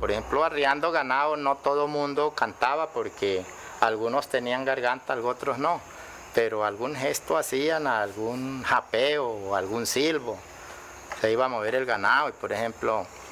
por ejemplo, arriando ganado no todo mundo cantaba porque algunos tenían garganta, otros no, pero algún gesto hacían, algún japeo o algún silbo, se iba a mover el ganado y por ejemplo